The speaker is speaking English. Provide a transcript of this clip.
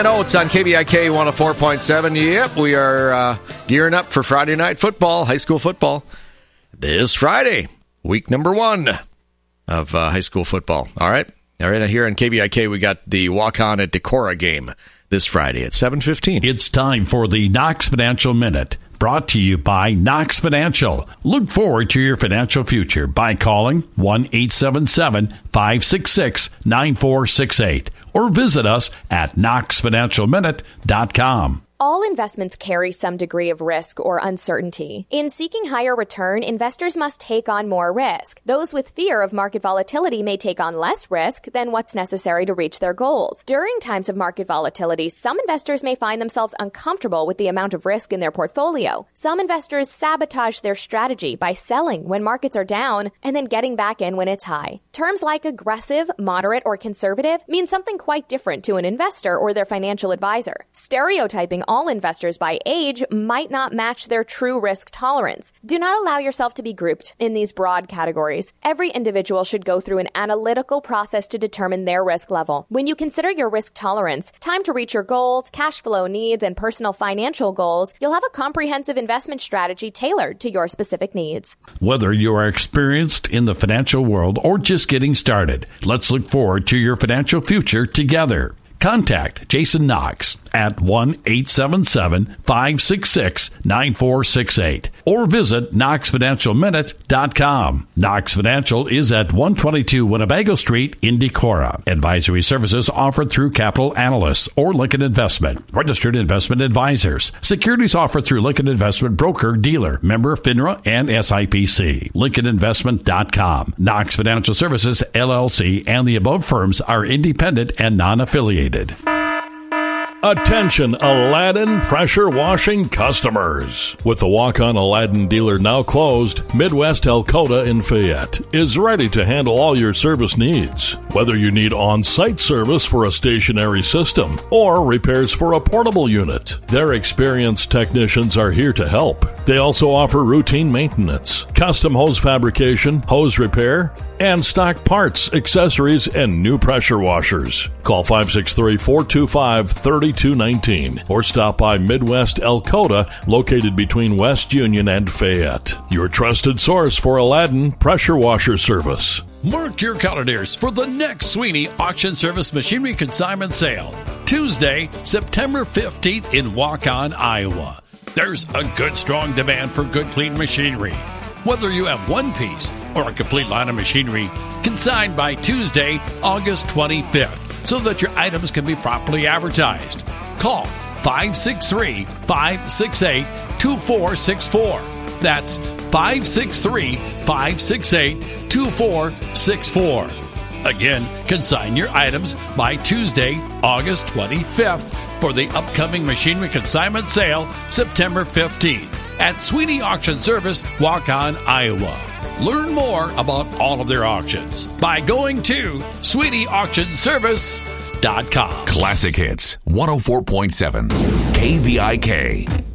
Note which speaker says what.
Speaker 1: Oh, it's on KVIK 104.7. Yep, we are gearing up for Friday night football, high school football. This Friday, week number 1 of high school football. All right, here on KVIK, we got the walk-on at Decorah game this Friday at 7:15.
Speaker 2: It's time for the Knox Financial Minute, brought to you by Knox Financial. Look forward to your financial future by calling 1-877-566-9468 or visit us at knoxfinancialminute.com.
Speaker 3: All investments carry some degree of risk or uncertainty. In seeking higher return, investors must take on more risk. Those with fear of market volatility may take on less risk than what's necessary to reach their goals. During times of market volatility, some investors may find themselves uncomfortable with the amount of risk in their portfolio. Some investors sabotage their strategy by selling when markets are down and then getting back in when it's high. Terms like aggressive, moderate, or conservative mean something quite different to an investor or their financial advisor. Stereotyping all investors by age might not match their true risk tolerance. Do not allow yourself to be grouped in these broad categories. Every individual should go through an analytical process to determine their risk level. When you consider your risk tolerance, time to reach your goals, cash flow needs, and personal financial goals, you'll have a comprehensive investment strategy tailored to your specific needs.
Speaker 2: Whether you are experienced in the financial world or just getting started, let's look forward to your financial future together. Contact Jason Knox at 1-877-566-9468 or visit knoxfinancialminute.com. Knox Financial is at 122 Winnebago Street in Decorah. Advisory services offered through Capital Analysts or Lincoln Investment. Registered investment advisors. Securities offered through Lincoln Investment Broker Dealer. Member FINRA and SIPC. LincolnInvestment.com. Knox Financial Services, LLC, and the above firms are independent and non-affiliated.
Speaker 4: Attention Aladdin pressure washing customers. With the walk-on Aladdin dealer now closed, Midwest Elkota in Fayette is ready to handle all your service needs. Whether you need on-site service for a stationary system or repairs for a portable unit, their experienced technicians are here to help. They also offer routine maintenance, custom hose fabrication, hose repair, and stock parts, accessories, and new pressure washers. Call 563-425-3219 or stop by Midwest Elkota, located between West Union and Fayette. Your trusted source for Aladdin pressure washer service.
Speaker 2: Mark your calendars for the next Sweeney Auction Service Machinery Consignment Sale, Tuesday, September 15th in Waukon, Iowa. There's a good, strong demand for good, clean machinery. Whether you have one piece or a complete line of machinery, consigned by Tuesday, August 25th, so that your items can be properly advertised. Call 563-568-2464. That's 563-568-2464. Again, consign your items by Tuesday, August 25th for the upcoming Machinery Consignment Sale, September 15th at Sweeney Auction Service, Waukon, Iowa. Learn more about all of their auctions by going to SweeneyAuctionService.com.
Speaker 5: Classic Hits, 104.7 KVIK.